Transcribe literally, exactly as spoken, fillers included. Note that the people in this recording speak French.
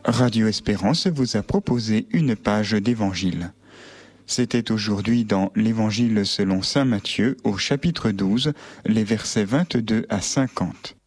Radio Espérance vous a proposé une page d'évangile. C'était aujourd'hui dans l'Évangile selon saint Matthieu au chapitre douze, les versets vingt-deux à cinquante.